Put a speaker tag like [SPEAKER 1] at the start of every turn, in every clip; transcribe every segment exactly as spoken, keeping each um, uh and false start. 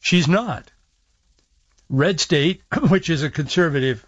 [SPEAKER 1] She's not. Red State, which is a conservative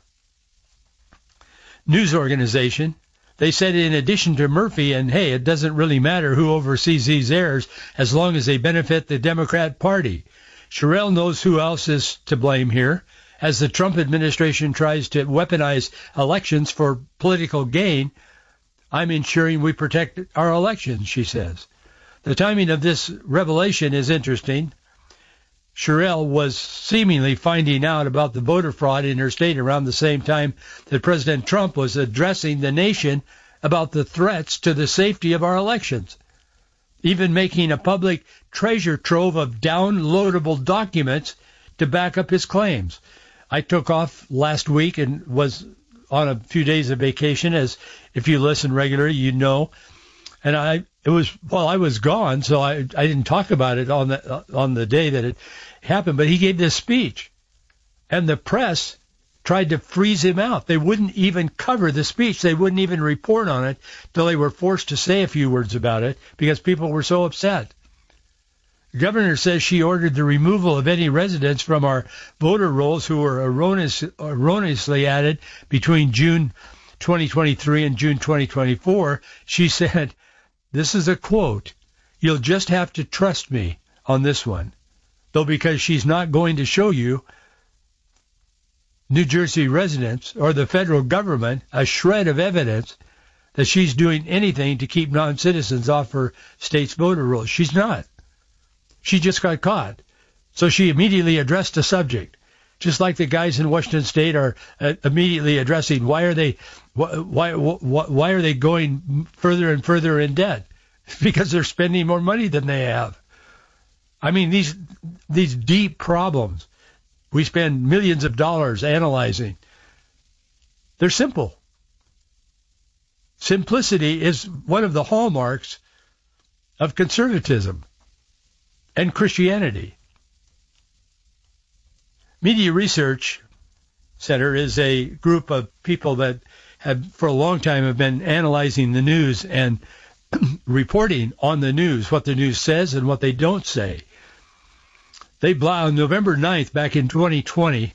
[SPEAKER 1] news organization, they said in addition to Murphy, and hey, it doesn't really matter who oversees these errors as long as they benefit the Democrat Party. Sherrill knows who else is to blame here, as the Trump administration tries to weaponize elections for political gain. I'm ensuring we protect our elections, she says. The timing of this revelation is interesting. Sherrill was seemingly finding out about the voter fraud in her state around the same time that President Trump was addressing the nation about the threats to the safety of our elections, even making a public treasure trove of downloadable documents to back up his claims. I took off last week and was on a few days of vacation, as if you listen regularly, you know. And I, it was, well, I was gone, so I, I didn't talk about it on the, on the day that it happened. But he gave this speech, and the press tried to freeze him out. They wouldn't even cover the speech. They wouldn't even report on it till they were forced to say a few words about it because people were so upset. The governor says she ordered the removal of any residents from our voter rolls who were erroneous, erroneously added between June twenty twenty-three and June twenty twenty-four. She said, this is a quote, "You'll just have to trust me on this one." Though because she's not going to show you, New Jersey residents or the federal government, a shred of evidence that she's doing anything to keep non-citizens off her state's voter rolls. She's not. She just got caught. So she immediately addressed the subject, just like the guys in Washington State are uh, immediately addressing why are they why, why why are they going further and further in debt? Because they're spending more money than they have. I mean, these these deep problems we spend millions of dollars analyzing. They're simple. Simplicity is one of the hallmarks of conservatism and Christianity. Media Research Center is a group of people that have, for a long time, have been analyzing the news and reporting on the news, what the news says and what they don't say. They, on November ninth, back in twenty twenty,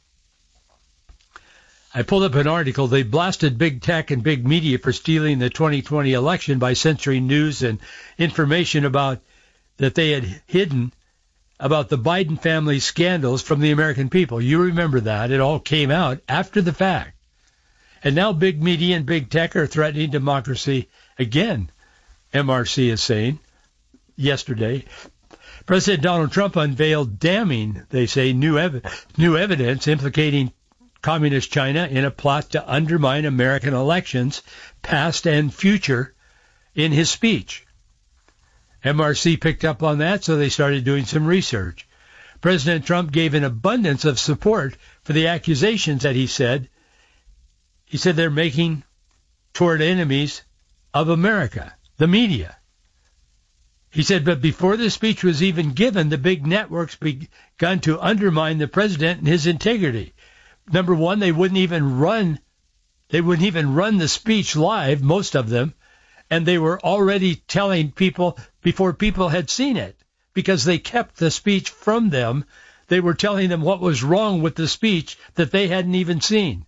[SPEAKER 1] I pulled up an article. They blasted big tech and big media for stealing the twenty twenty election by censoring news and information about that they had hidden about the Biden family scandals from the American people. You remember that. It all came out after the fact. And now big media and big tech are threatening democracy again, M R C is saying yesterday. President Donald Trump unveiled damning, they say, new, ev- new evidence implicating Communist China in a plot to undermine American elections, past and future, in his speech. M R C picked up on that, so they started doing some research. President Trump gave an abundance of support for the accusations that he said, he said they're making toward enemies of America, the media. He said, but before the speech was even given, the big networks begun to undermine the president and his integrity. Number one, they wouldn't even run, they wouldn't even run the speech live, most of them, and they were already telling people before people had seen it, because they kept the speech from them. They were telling them what was wrong with the speech that they hadn't even seen.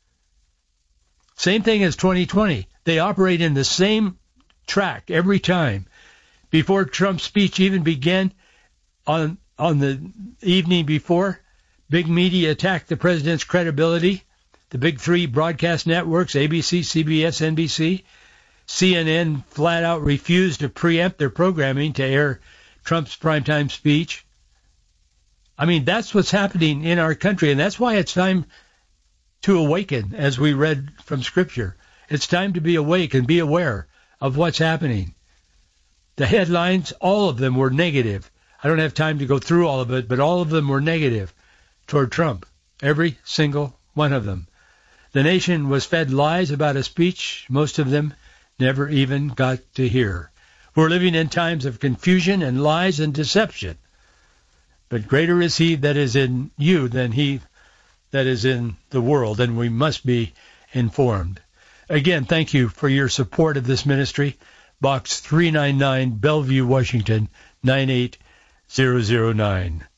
[SPEAKER 1] Same thing as twenty twenty. They operate in the same track every time. Before Trump's speech even began, on on the evening before, big media attacked the president's credibility. The big three broadcast networks, A B C, C B S, N B C. C N N flat out refused to preempt their programming to air Trump's primetime speech. I mean, that's what's happening in our country, and that's why it's time to awaken, as we read from Scripture. It's time to be awake and be aware of what's happening. The headlines, all of them were negative. I don't have time to go through all of it, but all of them were negative toward Trump. Every single one of them. The nation was fed lies about a speech most of them never even got to hear. We're living in times of confusion and lies and deception. But greater is he that is in you than he that is in the world, and we must be informed. Again, thank you for your support of this ministry. Box three ninety-nine, Bellevue, Washington, nine eight zero zero nine.